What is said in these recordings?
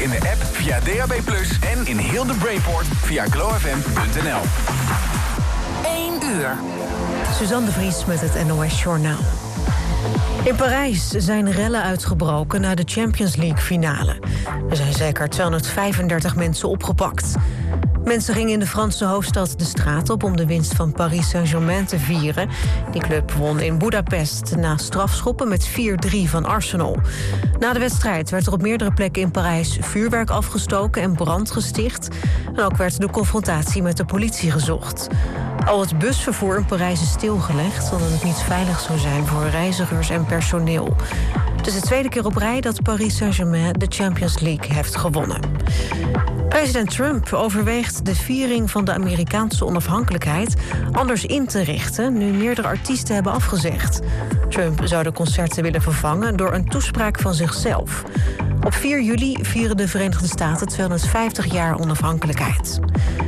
in de app via DAB+ en in heel de Brainport via glowfm.nl. 1 uur. Suzanne de Vries met het NOS Journaal. In Parijs zijn rellen uitgebroken na de Champions League finale. Er zijn zeker 235 mensen opgepakt. Mensen gingen in de Franse hoofdstad de straat op om de winst van Paris Saint-Germain te vieren. Die club won in Budapest na strafschoppen met 4-3 van Arsenal. Na de wedstrijd werd er op meerdere plekken in Parijs vuurwerk afgestoken en brand gesticht. En ook werd de confrontatie met de politie gezocht. Al het busvervoer in Parijs is stilgelegd, omdat het niet veilig zou zijn voor reizigers en personeel. Het is de tweede keer op rij dat Paris Saint-Germain de Champions League heeft gewonnen. President Trump overweegt de viering van de Amerikaanse onafhankelijkheid anders in te richten, nu meerdere artiesten hebben afgezegd. Trump zou de concerten willen vervangen door een toespraak van zichzelf. Op 4 juli vieren de Verenigde Staten 250 jaar onafhankelijkheid.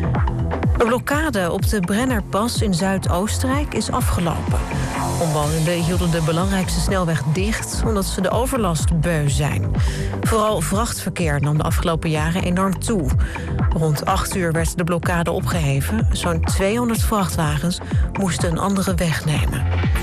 Een blokkade op de Brennerpas in Zuidoostenrijk is afgelopen. Omwonenden hielden de belangrijkste snelweg dicht omdat ze de overlast beu zijn. Vooral vrachtverkeer nam de afgelopen jaren enorm toe. Rond 8 uur werd de blokkade opgeheven. Zo'n 200 vrachtwagens moesten een andere weg nemen.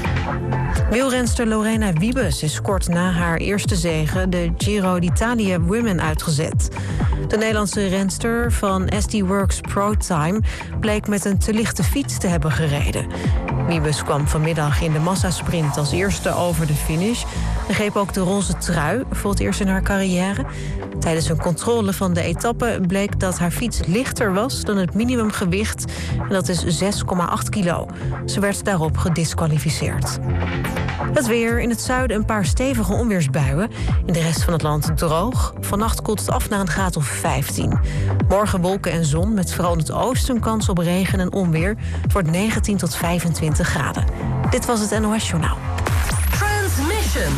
Wielrenster Lorena Wiebes is kort na haar eerste zege de Giro d'Italia Women uitgezet. De Nederlandse renster van SD Worx Pro Time bleek met een te lichte fiets te hebben gereden. Wiebes kwam vanmiddag in de massasprint als eerste over de finish en greep ook de roze trui voor het eerst in haar carrière. Tijdens een controle van de etappe bleek dat haar fiets lichter was dan het minimumgewicht en dat is 6,8 kilo. Ze werd daarop gediskwalificeerd. Het weer, in het zuiden een paar stevige onweersbuien. In de rest van het land droog. Vannacht koelt het af naar een graad of 15. Morgen wolken en zon met vooral in het oosten kans op regen en onweer. Het wordt 19 tot 25 graden. Dit was het NOS Journaal.